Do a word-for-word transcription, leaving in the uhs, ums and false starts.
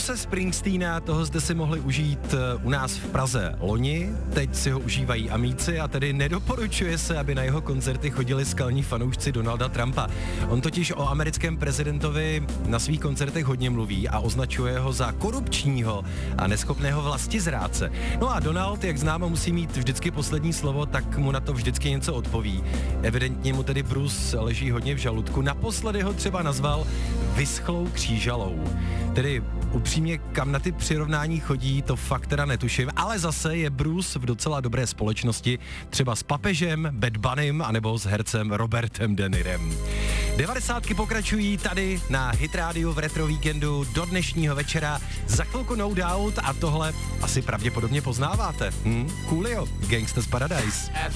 Bruce Springsteena, toho jste si mohli užít u nás v Praze loni, teď si ho užívají amíci a tedy nedoporučuje se, aby na jeho koncerty chodili skalní fanoušci Donalda Trumpa. On totiž o americkém prezidentovi na svých koncertech hodně mluví a označuje ho za korupčního a neschopného vlastizrádce. No a Donald, jak známo, musí mít vždycky poslední slovo, tak mu na to vždycky něco odpoví. Evidentně mu tedy Bruce leží hodně v žaludku. Naposledy ho třeba nazval vyschlou křížalou. Tedy upřímně, kam na ty přirovnání chodí, to fakt teda netuším, ale zase je Bruce v docela dobré společnosti, třeba s papežem, Bad Bunnym, anebo s hercem Robertem De Nirem. devadesátky pokračují tady na Hit Radio v Retro Víkendu do dnešního večera. Za chvilku No Doubt a tohle asi pravděpodobně poznáváte. Hm? Coolio, Gangsta's Paradise.